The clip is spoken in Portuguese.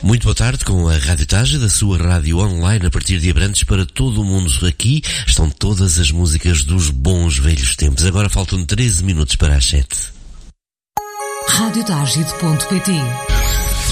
Muito boa tarde com a Rádio Taja, da sua rádio online a partir de Abrantes para todo o mundo. Aqui estão todas as músicas dos bons velhos tempos. Agora faltam 13 minutos para as 7. Radiotagide.pt